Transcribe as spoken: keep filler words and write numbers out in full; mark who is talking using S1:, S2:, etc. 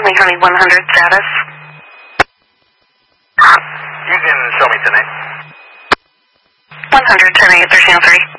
S1: Miami Honey one hundred status.
S2: You can show me tonight.
S1: one hundred, ten eight, thirteen oh three.